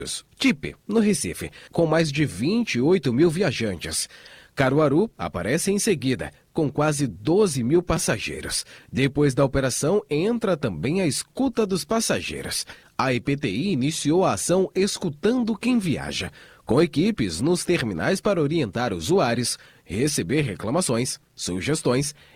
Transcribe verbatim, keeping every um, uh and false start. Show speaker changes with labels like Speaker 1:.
Speaker 1: T I P, no Recife, com mais de vinte e oito mil viajantes. Caruaru aparece em seguida, com quase doze mil passageiros. Depois da operação, entra também a escuta dos passageiros. A E P T I iniciou a ação Escutando Quem Viaja, com equipes nos terminais para orientar usuários, receber reclamações, sugestões